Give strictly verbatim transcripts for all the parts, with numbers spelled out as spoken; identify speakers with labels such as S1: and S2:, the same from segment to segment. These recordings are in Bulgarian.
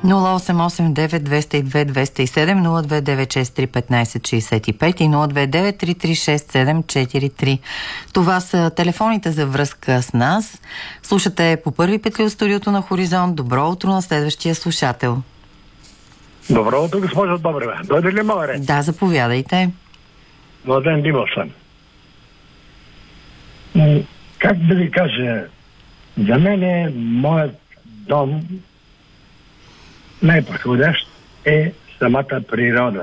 S1: нула осем осем девет двеста и две двеста и седем, нула две девет шест три петнайсет шейсет и пет и нула две девет три три шест седем четири три. Това са телефоните за връзка с нас. Слушате по първи петли от студиото на Хоризонт. Добро утро на следващия слушател.
S2: Добро утро, госпожо Добрева. Дойде ли моя ред?
S1: Да, заповядайте.
S2: Младен Димов съм. Как да ви кажа, за мен е моят дом най-подходящ е самата природа.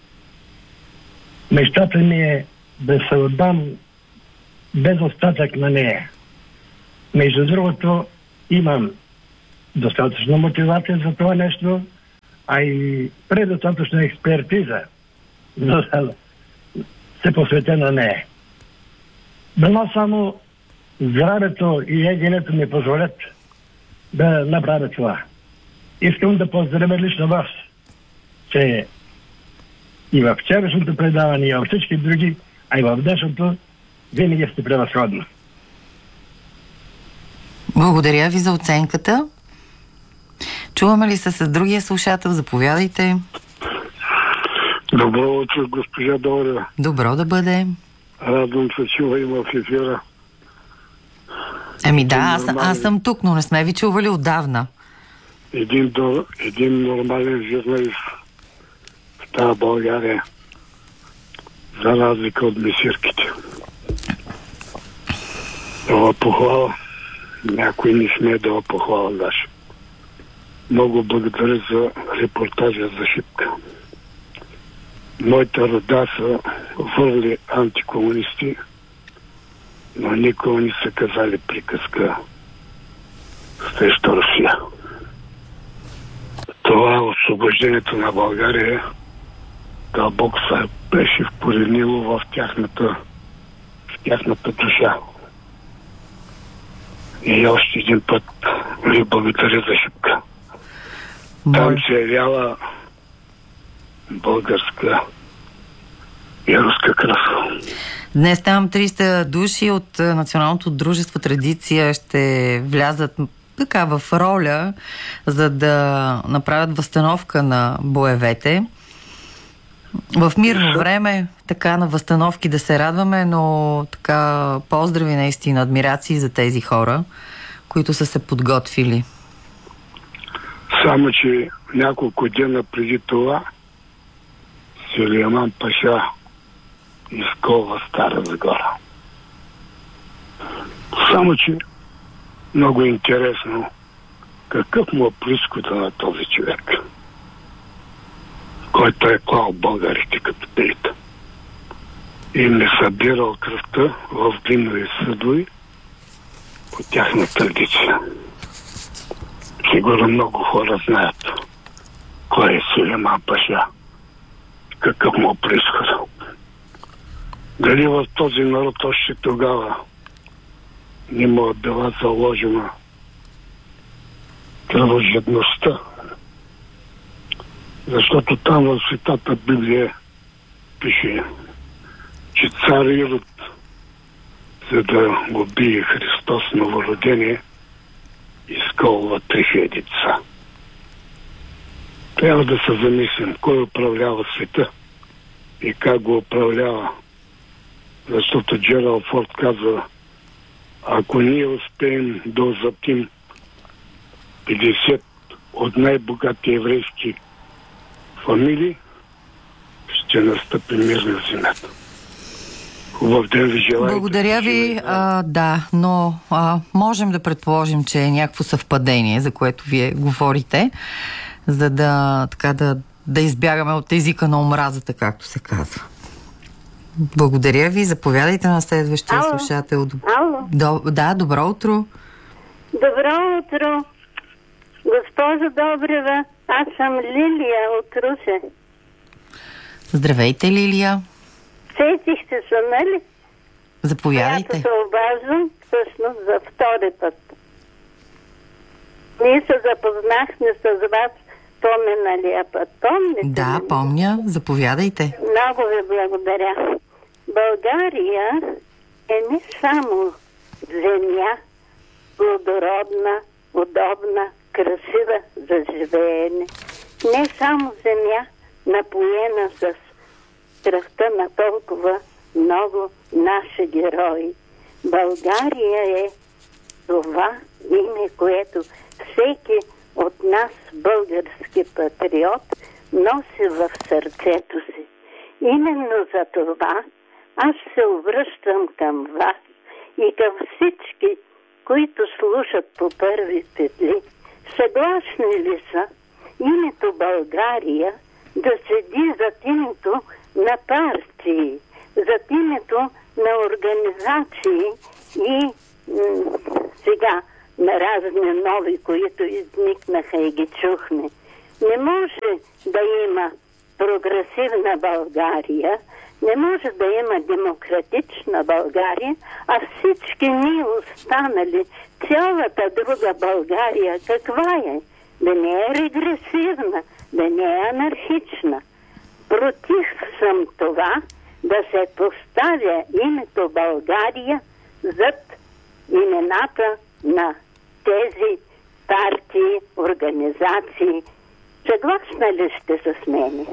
S2: Мечтата ми е да се отдам без остатък на нея. Между другото, имам достатъчно мотивация за това нещо, а и предостатъчна експертиза, за да се посветя на нея. Дано само здравето и егенето ми позволят да направя това. Искам да поздравя лично вас, че и в вчерашното предаване, и във всички други, а и в днешното, винаги сте превъзходно.
S1: Благодаря ви за оценката. Чуваме ли се с другия слушател? Заповядайте.
S3: Добро утро, госпожа Добрева.
S1: Добро да бъде.
S3: Радвам се, че има в ефира.
S1: Ами да, аз, аз съм тук, но не сме ви чували отдавна.
S3: Един, до, един нормален журналист в тази България, за разлика от месирките. Това похвала. Някой не смее да похвала наша. Много благодаря за репортажа за Шипка. Моите рода са върли антикомунисти, но никога не са казали приказка срещу Русия. Това освобождението на България дълбоко се беше вкоренило в тяхната, в тяхната душа. И още един път ви благодаря за Шипка. Там се явява българска и руска кръв.
S1: Днес там триста души от Националното дружество Традиция ще влязат така в роля, за да направят възстановка на боевете. В мирно време, така на възстановки да се радваме, но така поздрави наистина, адмирации за тези хора, които са се подготвили.
S3: Само, че няколко дена преди това Сюлейман Паша изколва Стара Загора. Само, че много интересно какъв му е произхода на този човек, който е клал българите като пейта и не събирал кръвта в глинови съдове по тяхна традиция. Сигурно много хора знаят кой е Сюлейман Паша, какъв му е произход. Дали в този народ още тогава не му е била заложена кръвожадността? Защото там в Светата Библия пише, че цар Ирод, за да го бие Христос новородение, изколва три хиляди деца. Трябва да се замислим кой управлява света и как го управлява. Защото Джералд Форд казва, ако ние успеем да озаптим петдесет от най-богати еврейски фамилии, ще настъпи мир на земята. Хубав ден ви желая.
S1: Благодаря ви. А, да, но а, можем да предположим, че е някакво съвпадение, за което вие говорите, за да, така, да, да избягаме от езика на омразата, както се казва. Благодаря ви. Заповядайте на следващия
S4: Ало.
S1: слушател.
S4: Ало.
S1: До, да, добро утро.
S4: Добро утро. Госпожо Добрева, аз съм Лилия от Русе.
S1: Здравейте, Лилия.
S4: Сетихте се, нали?
S1: Заповядайте.
S4: Която се обаждам всъщност за втори път. Ние се запознахме с вас по-миналия път. Помните?
S1: Да,
S4: ли?
S1: помня. Заповядайте.
S4: Много ви благодаря. България е не само земя, плодородна, удобна, красива за живеене. Не само земя, напоена с кръвта на толкова много наши герои. България е това име, което всеки от нас, български патриот, носи в сърцето си. Именно за това аз се обръщам към вас и към всички, които слушат по първи петли. Съгласни ли са името България да седи зад името на партии, зад името на организации и м- сега на разни нови, които изникнаха и ги чухме? Не може да има прогресивна България, не може да има демократична България, а всички ние останали, цялата друга България, каква е? Да не е регресивна, да не е анархична. Против съм това да се поставя името България зад имената на тези партии, организации. Съгласна ли сте с мене?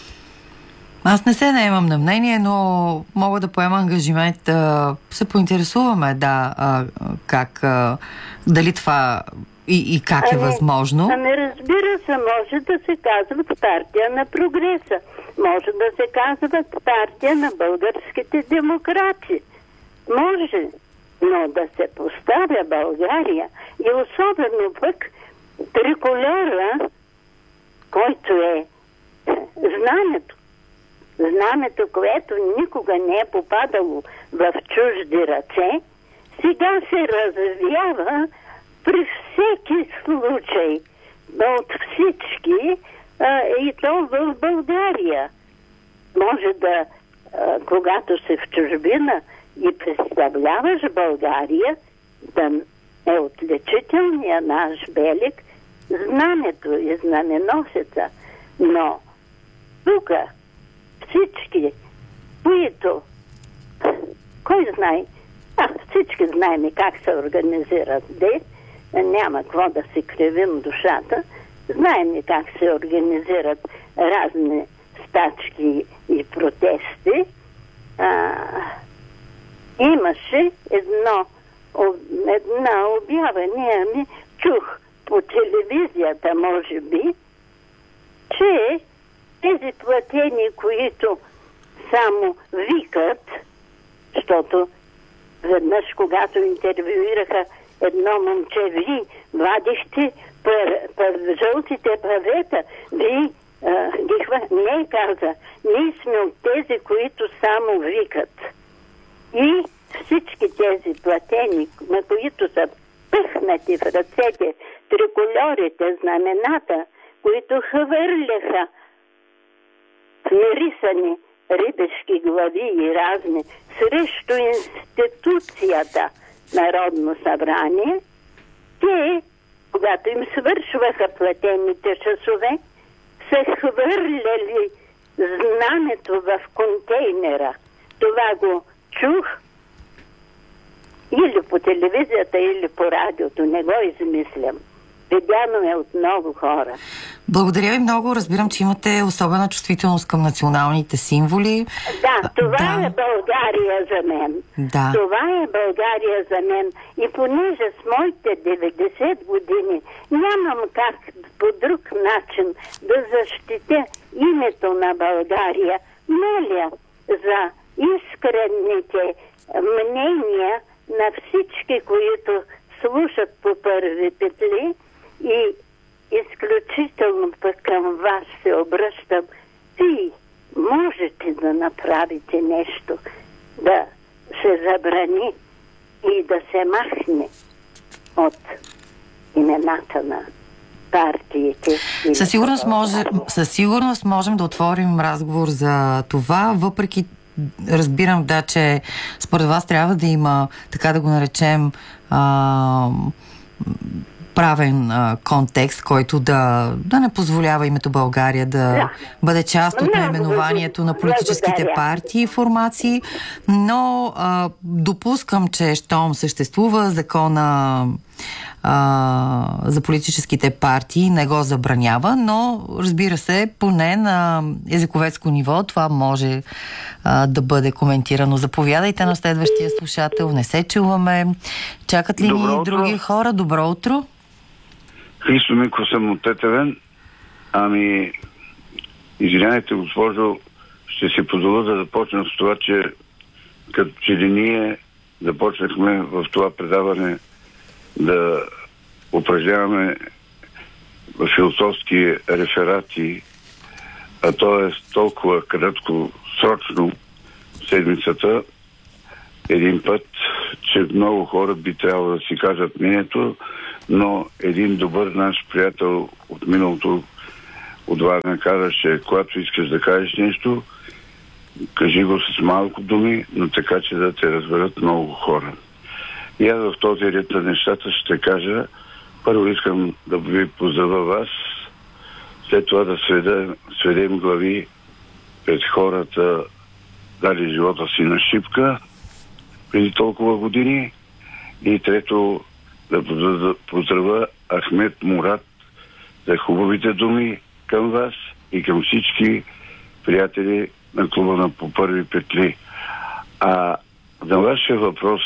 S1: Аз не се наемам на мнение, но мога да поема ангажимент да се поинтересуваме, да, а, как, а, дали това и, и как ами, е възможно.
S4: Ами разбира се, може да се казва партия на прогреса, може да се казва партия на българските демократи. Може, но да се поставя България и особено пък триколора, който е знамето, знамето, което никога не е попадало в чужди ръце, сега се развява при всеки случай от всички а, и то в България. Може да, а, когато си в чужбина и представляваш България, да е отличителният наш белег знамето и знаменосеца. Но тук всички, които, кой знае, а всички знаем как се организират, де, няма какво да си кривим душата, знаем как се организират разни стачки и протести. А, имаше едно, една обява, ние ми чух по телевизията, може би, че тези платени, които само викат, защото веднъж, когато интервюираха едно момче, ви вадихте пър, пър, жълтите павета, ви а, ги хва... Не, каза, ние сме от тези, които само викат. И всички тези платени, на които са пъхнати в ръцете трикольорите, знамената, които хвърляха мирисани рибешки глави и разни срещу институцията Народно събрание, те, когато им свършваха платените часове, се хвърляли знамето в контейнера. Това го чух или по телевизията, или по радиото. Не го измислям. Видяно е от много хора.
S1: Благодаря ви много. Разбирам, че имате особена чувствителност към националните символи.
S4: Да, това
S1: да.
S4: е България за мен.
S1: Да.
S4: Това е България за мен. И понеже с моите деветдесет години нямам как по друг начин да защитя името на България, моля за искрените мнения на всички, които слушат по първи петли, и изключително пък към вас се обръщам. Вие можете да направите нещо, да се забрани и да се махне от имената на партиите.
S1: Със сигурност, може, със сигурност можем да отворим разговор за това, въпреки разбирам, да, че според вас трябва да има, така да го наречем, а, правен а, контекст, който да, да не позволява името България да, да. бъде част от наименованието на политическите партии и формации, но а, допускам, че щом съществува закона а, за политическите партии не го забранява, но разбира се, поне на езиковецко ниво това може а, да бъде коментирано. Заповядайте на следващия слушател, не се чуваме. Чакат ли ни други хора? Добро утро!
S5: Христо Минков съм от Тетевен. Ами, извинявайте, госпожо, ще си позволя да започна с това, че като че ли ние започнахме в това предаване да упражняваме философски реферати, а то е толкова кратко срочно седмицата, един път, че много хора би трябвало да си кажат мнението, но един добър наш приятел от миналото от Варна казаше, когато искаш да кажеш нещо, кажи го с малко думи, но така, че да те разберат много хора. И аз в този ред на нещата ще кажа, първо искам да ви поздравя вас, след това да сведа, сведем глави пред хората, дали живота си на шипка преди толкова години, и трето да поздравя Ахмед Мурат за хубавите думи към вас и към всички приятели на клуба на По първи петли. А на вашия въпрос,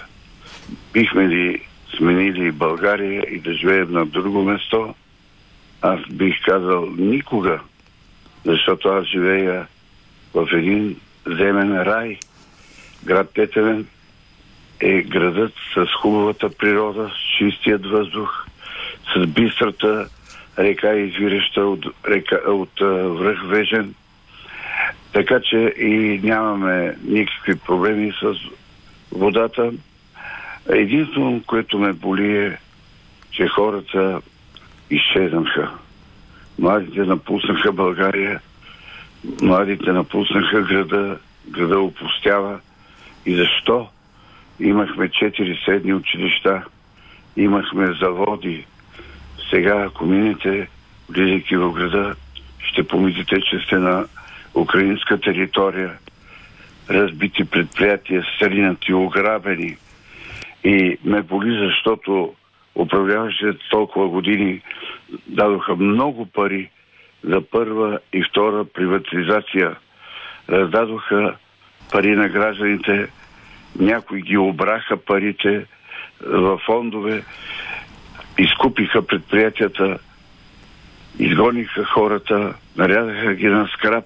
S5: бихме ли сменили България и да живеем на друго место, аз бих казал никога, защото аз живея в един земен рай. Град Тетевен е градът с хубавата природа, с чистият въздух, с бистрата река, извираща от, река, от връх Вежен. Така че и нямаме никакви проблеми с водата. Единствено, което ме боли е, че хората изчезнаха. Младите напуснаха България, младите напуснаха града, града опустява. И защо? Имахме четири средни училища, имахме заводи. Сега, ако минете, влизайки в града, ще помислите, че сте на украинска територия. Разбити предприятия, сринати, ограбени. И ме боли, защото управляващите толкова години дадоха много пари за първа и втора приватизация. Раздадоха пари на гражданите, някои ги обраха парите във фондове, изкупиха предприятията, изгониха хората, нарязаха ги на скрап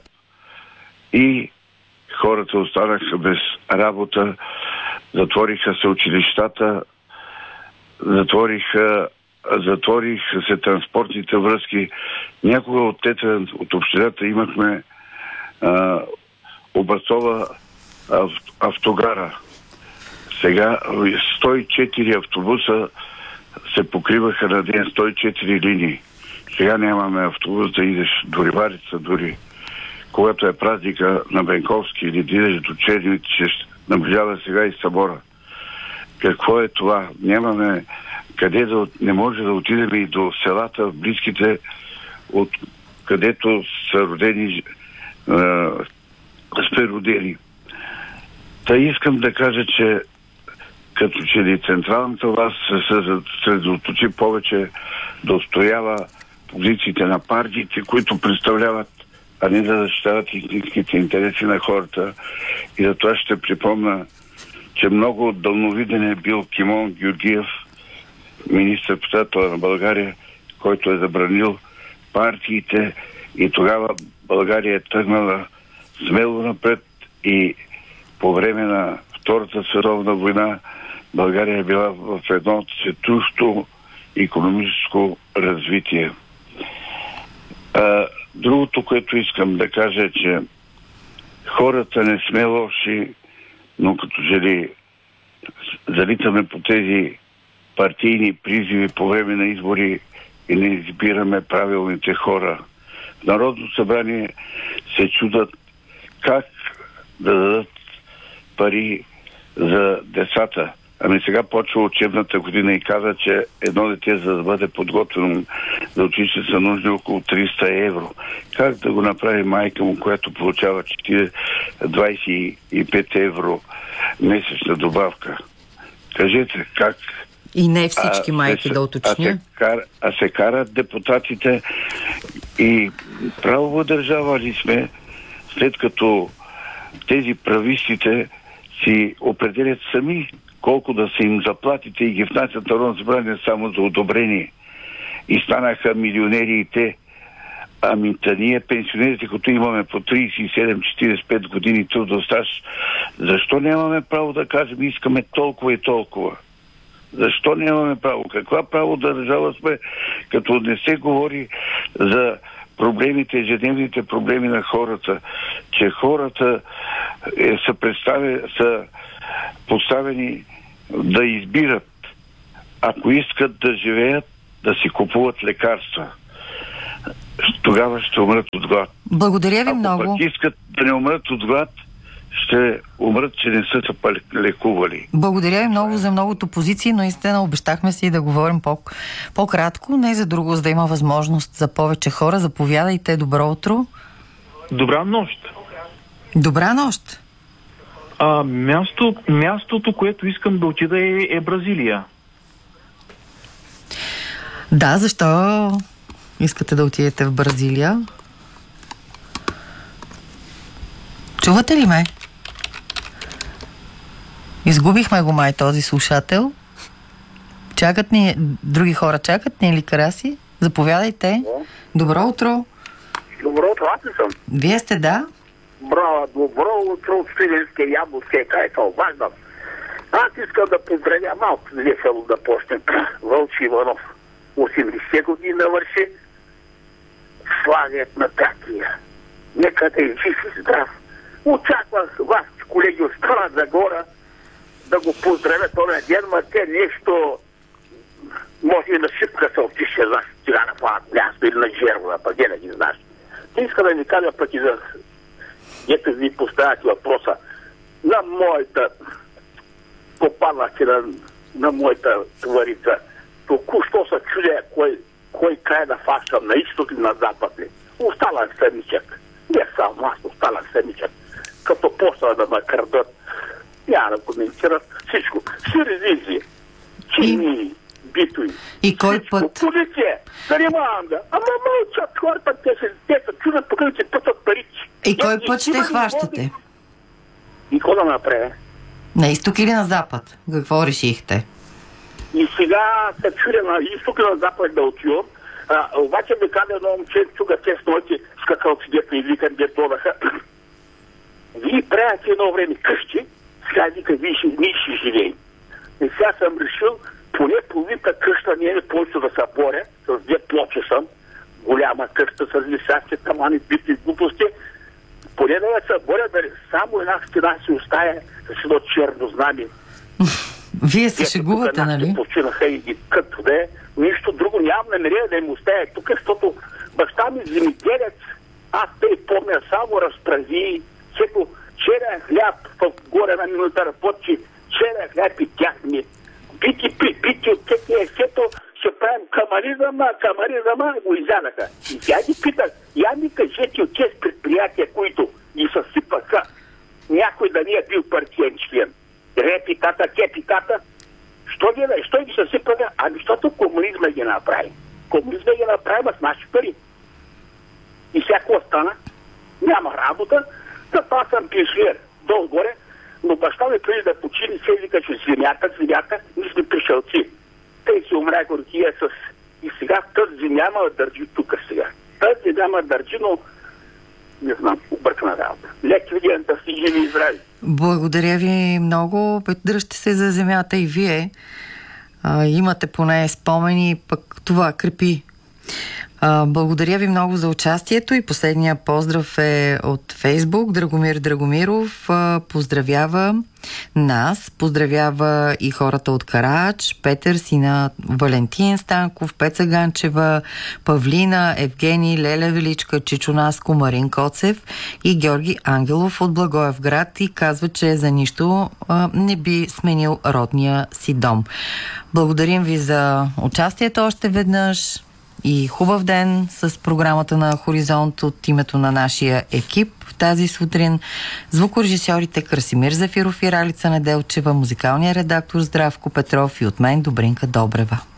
S5: и хората останаха без работа, затвориха се училищата, затвориха, затвориха се транспортните връзки. Някога от Тетевен, от общината имахме а, Образцова автогара. Сега сто и четири автобуса се покриваха на ден, сто и четири линии. Сега нямаме автобус да идеш до Риварица, дори когато е празника на Бенковски или да идеш до Черни, че наближава сега и събора. Какво е това? Нямаме къде да... Не може да отидем и до селата, близките, от където са родени а, сте родени. Та искам да кажа, че като че ли централната власт се съсредоточи повече да отстоява позициите на партиите, които представляват, а не да защитават истинските интереси на хората. И за това ще припомня, че много дълновиден е бил Кимон Георгиев, министър-председател на България, който е забранил партиите, и тогава България е тръгнала смело напред и по време на Втората световна война България е била в едно цветущо икономическо развитие. А, другото, което искам да кажа е, че хората не сме лоши, но като че ли залитаме по тези партийни призиви по време на избори и не избираме правилните хора. В Народното събрание се чудат как да дадат пари за децата. Ами сега почва учебната година и каза, че едно дете, за да бъде подготвено за училище, са нужни около триста евро. Как да го направи майка му, която получава двадесет и пет евро месечна добавка? Кажете, как
S1: И не всички
S5: а,
S1: майки,
S5: се,
S1: да уточня.
S5: А се, кар, а се карат депутатите и правова държава ли сме, след като тези правистите си определят сами колко да са им заплатите и ги внасят Народно събрание само за одобрение. И станаха милионери и те. Ами та ние, пенсионерите, като имаме по трийсет и седем до четирийсет и пет години трудов стаж, защо нямаме право да кажем искаме толкова и толкова? Защо нямаме право? Каква право държава сме, като не се говори за проблемите, ежедневните проблеми на хората, че хората е, са, представи, са поставени да избират, ако искат да живеят, да си купуват лекарства. Тогава ще умрат от глад.
S1: Благодаря ви
S5: ако
S1: много.
S5: Ако пък искат да не умрат от глад, ще умрат, че не са се лекували.
S1: Благодаря ви много за многото позиции, но истина обещахме си да говорим по- по-кратко, не за друго, за да има възможност за повече хора. Заповядайте, добро утро.
S6: Добра нощ.
S1: Добра нощ.
S6: А, място, мястото, което искам да отида е, е Бразилия.
S1: Да, защо искате да отидете в Бразилия? Чувате ли ме? Изгубихме го май този слушател. Чакат ни, други хора чакат ни или Караси? Заповядайте. Добро утро.
S7: Добро утро, аз ли съм?
S1: Вие сте, да?
S7: Браво, добро утро от Свиленския ябълския край, това обаждам. Аз искам да поздравя малко весело да почнем. Вълчи Иванов, осемдесет години навърши. Слагият на Тракия. Нека да е жив и здрав. Очаквах вас, колеги от Стара Загора, да го поздравя този ден, ма те нещо може и на шипка се отише за сега на това място или на Жервана, пък де да ги знаеш. Те иска да ви кажа пък и за ето ви поставяте въпроса на моята попаднахте на, на моята тварица. Току-що се чудя кой, кой край да фащам, на изток и на запад ли. Останах самичък. Не само аз, останах самичък. Като почна да ме крадат, няма да коментират всичко. Сиризизи, чини, битови.
S1: И кой
S7: всичко.
S1: път?
S7: Полиция, занимавам да. Ама мълчат хората, те се, те се чудят, пока че пътат паричи.
S1: И кой път ще хващате?
S7: И какво да направя?
S1: На изток или на запад? Какво решихте?
S7: И сега се чудя на изток и на запад да отивам. А, обаче ми каза едно момче, чука те с моите скакалци, дето и викам, дето додаха. Вие правяте едно време къщи, сега вика, вие ще, ние ще живеем. И сега съм решил, поне половинта къща не е повече да се боря, с две плочи съм, голяма къща с висящи тамани, бити глупости, поне да се боря, да само една стена си остая с едно черно знаме.
S1: Вие се шегувате, нали?
S7: Починаха и като да е. Нищо друго нямам намерение да им оставя тук, защото баща ми земеделец, аз те помня, само разправи, чето черен хляб в горе на минута работи, черен хляб и тяхни. Бити припити от тетия сето, ще правим камаризъм, а камаризъм, а го изядаха. И тя ги питах, я ми кажете от тези предприятия, които ги съсипаха, някой да не е бил партиен член. Репитата, кепитата, що ги, що ги съсипаха? Ами защото комунизма ги направи. Комунизма ги направи с наши пари. И всяко остана. Няма работа. Затова съм пенсионер долу-горе, но баща ми преди да почини се вика, че земята, земята, ние сме пришелци. Те си умря горкия с... И сега тази земя ма държи тук сега. Тази земя ма държи, но не знам, объркана работа. Лек виден да си живи и здрави.
S1: Благодаря ви много. Дръжте се за земята и вие. А, имате поне спомени, пък това крепи. А, благодаря ви много за участието и последния поздрав е от Фейсбук. Драгомир Драгомиров а, поздравява нас, поздравява и хората от Карач, Петър, сина Валентин Станков, Пеца Ганчева, Павлина, Евгений, Леля Величка, Чичо Наско, Марин Коцев и Георги Ангелов от Благоевград и казва, че за нищо а, не би сменил родния си дом. Благодарим ви за участието още веднъж. и хубав ден с програмата на Хоризонт от името на нашия екип тази сутрин. Звукорежисьорите Красимир Зефиров и Ралица Неделчева, музикалният редактор Здравко Петров и от мен Добринка Добрева.